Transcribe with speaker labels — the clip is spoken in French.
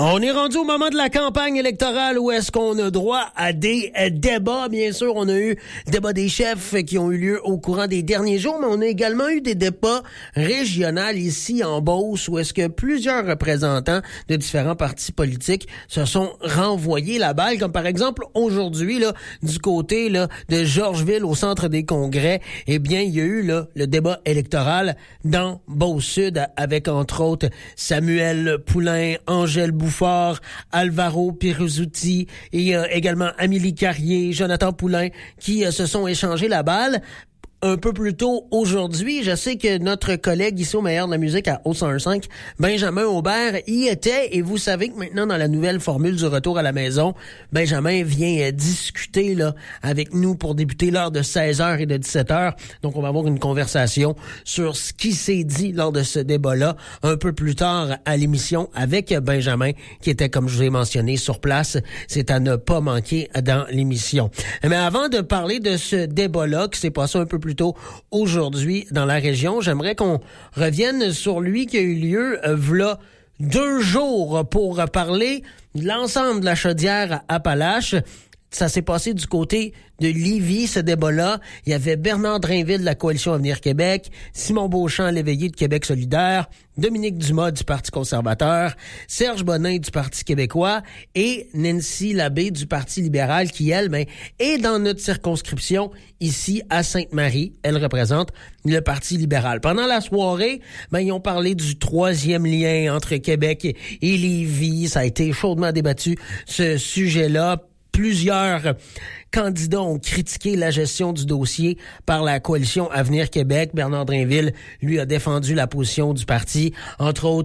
Speaker 1: On est rendu au moment de la campagne électorale où est-ce qu'on a droit à des débats. Bien sûr, on a eu débat des chefs qui ont eu lieu au courant des derniers jours, mais on a également eu des débats régionaux ici en Beauce où est-ce que plusieurs représentants de différents partis politiques se sont renvoyés la balle, comme par exemple aujourd'hui là du côté là de Georgeville au centre des congrès. Eh bien, il y a eu là le débat électoral dans Beauce-Sud avec entre autres Samuel Poulain, Angèle Bouffard, Alvaro Piruzzuti et également Amélie Carrier, Jonathan Poulain qui se sont échangés la balle. Un peu plus tôt aujourd'hui, je sais que notre collègue ici au Meilleur de la musique à O105, Benjamin Aubert, y était. Et vous savez que maintenant, dans la nouvelle formule du retour à la maison, Benjamin vient discuter là avec nous pour débuter l'heure de 16h et de 17h. Donc, on va avoir une conversation sur ce qui s'est dit lors de ce débat-là un peu plus tard à l'émission avec Benjamin, qui était, comme je vous ai mentionné, sur place. C'est à ne pas manquer dans l'émission. Mais avant de parler de ce débat-là, qui s'est passé un peu plus tôt aujourd'hui dans la région, j'aimerais qu'on revienne sur lui qui a eu lieu v'là 2 jours pour parler de l'ensemble de la Chaudière-Appalaches. Ça s'est passé du côté de Lévis, ce débat-là. Il y avait Bernard Drainville de la Coalition Avenir Québec, Simon Beauchamp-Léveillé de Québec solidaire, Dominique Dumas du Parti conservateur, Serge Bonin du Parti québécois et Nancy Labbé du Parti libéral qui, elle, est dans notre circonscription ici à Sainte-Marie. Elle représente le Parti libéral. Pendant la soirée, ils ont parlé du 3e lien entre Québec et Lévis. Ça a été chaudement débattu, ce sujet-là. Plusieurs candidats ont critiqué la gestion du dossier par la Coalition Avenir Québec. Bernard Drainville, lui, a défendu la position du parti, entre autres